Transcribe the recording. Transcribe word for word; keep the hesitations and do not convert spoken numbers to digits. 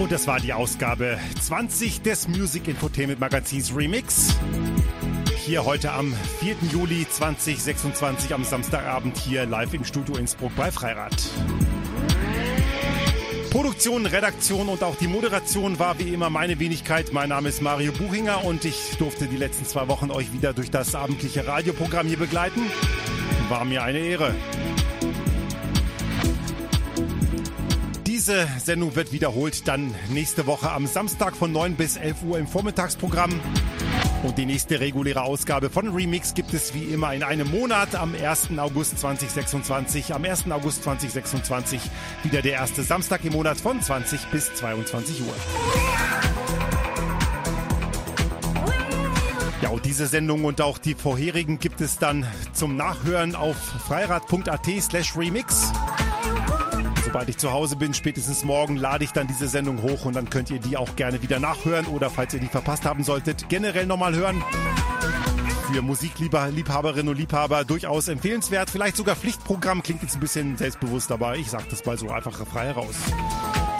Und das war die Ausgabe zwanzig des Music Infotainment Magazins Remix. Hier heute am vierten Juli zweitausendsechsundzwanzig am Samstagabend hier live im Studio Innsbruck bei Freirad. Produktion, Redaktion und auch die Moderation war wie immer meine Wenigkeit. Mein Name ist Mario Buchinger und ich durfte die letzten zwei Wochen euch wieder durch das abendliche Radioprogramm hier begleiten. War mir eine Ehre. Diese Sendung wird wiederholt dann nächste Woche am Samstag von neun bis elf Uhr im Vormittagsprogramm. Und die nächste reguläre Ausgabe von Remix gibt es wie immer in einem Monat am ersten August zweitausendsechsundzwanzig. Am ersten August zweitausendsechsundzwanzig wieder der erste Samstag im Monat von zwanzig bis zweiundzwanzig Uhr. Ja, und diese Sendung und auch die vorherigen gibt es dann zum Nachhören auf freirad.at slash remix. Sobald ich zu Hause bin, spätestens morgen, lade ich dann diese Sendung hoch und dann könnt ihr die auch gerne wieder nachhören oder, falls ihr die verpasst haben solltet, generell nochmal hören. Für Musikliebhaberinnen und Liebhaber durchaus empfehlenswert, vielleicht sogar Pflichtprogramm, klingt jetzt ein bisschen selbstbewusst, aber ich sag das mal so einfach frei heraus.